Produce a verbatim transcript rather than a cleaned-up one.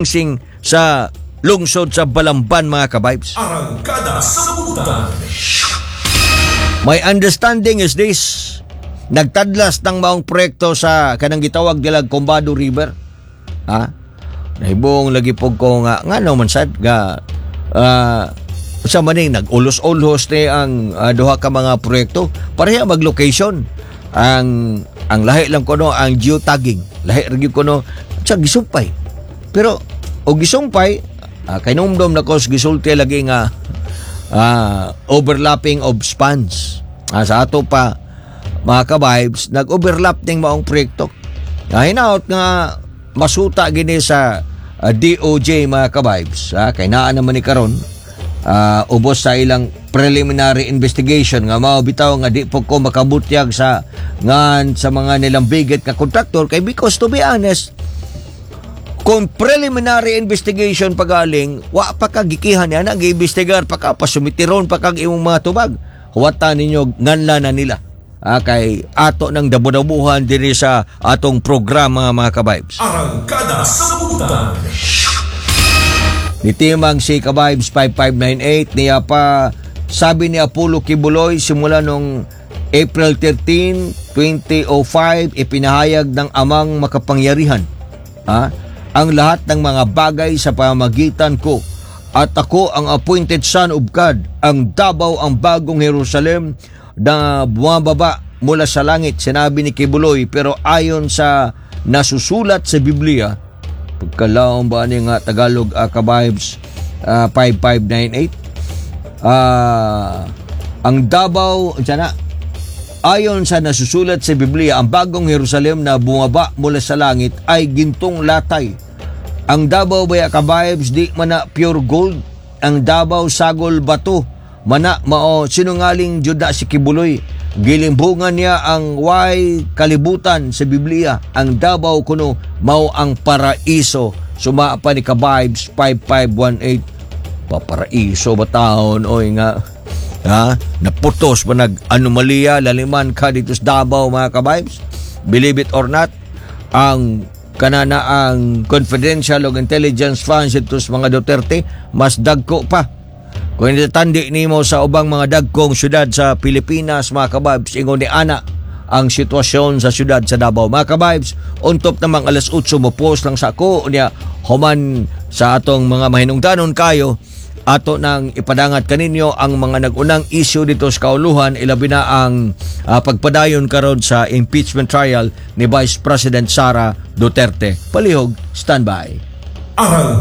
crossing sa lungsod sa Balamban, mga kabibes. Arangkada sa Butan. My understanding is this: nagtadlas ng maong proyekto sa kanang gitawag nila Combado River. Ha? Nahibong lagi po ko nga, nga naman sad, nga, uh, sa maning nag-ulos-ulos ni ang uh, duha ka mga proyekto. Pareha mag-location. Ang, ang lahi lang ko no, ang geotagging. Lahi rin ko no, sa gisumpay. Pero, o gisumpay, uh, kay numdom na ko, gisulti lagi nga, uh, overlapping of spans. Uh, sa ato pa, mga ka-vibes, nag-overlap ng maong proyekto. Uh, hinaot nga, masuta gini sa uh, D O J, mga ka-vibes. Uh, kay naa naman ni karon, uh, ubos sa ilang preliminary investigation nga mao bitaw nga di po ko makabutyag sa ngan sa mga nilang bigat nga kontraktor. Kay because to be honest, kung preliminary investigation pagaling, wa pa ka gikihan niya, nag-iimbestigar pa ka, pasumitiron pa kang imong mga tubag. Huwata ninyo, nganla na nila. Ah, kay ato ng dabu-dabuhan diri sa atong programa, mga kabibes. Arangkada sa Butan. Nitimang si kabibes five five nine eight niya pa, sabi ni Apollo Kibuloy, simula nung April thirteenth, twenty oh five, ipinahayag ng amang makapangyarihan, ha, ang lahat ng mga bagay sa pamamagitan ko, at ako ang appointed son of God, ang Davao, ang bagong Jerusalem na bumababa mula sa langit, sinabi ni Kibuloy. Pero ayon sa nasusulat sa Biblia, pagkalaong ba ni nga Tagalog, uh, kabibes, uh, five five nine eight, uh, ang Davao, sana, ayon sa nasusulat sa Biblia, ang bagong Jerusalem na bumaba mula sa langit ay gintong latay. Ang Davao, baya kabibes, di mana pure gold. Ang Davao, sagol bato. Mana mao sinungaling juda si Kibuloy. Gilimbungan niya ang way kalibutan sa Biblia. Ang Davao kuno mao ang paraiso. Suma pa ni kabibes five five one eight. Paparaiso ba taon? Oy nga. Ha? Naputos ba nag-anomalya, laliman ka dito sa Davao, mga kabibes? Believe it or not, ang kanana ang confidential o intelligence funds ito sa mga Duterte, mas dagko pa. Kung natandi nimo sa ubang mga dagkong syudad sa Pilipinas, mga kabibes, ingon ni ana ang sitwasyon sa syudad sa Davao. Mga kabibes, untop namang alas otso mo post lang sa ako niya, human sa atong mga mahinungdanon kayo, ato nang ipadangat kaninyo ang mga nagunang issue dito sa kauluhan, ilabi na ang uh, pagpadayon karon sa impeachment trial ni Vice President Sara Duterte. Palihog, standby. Arang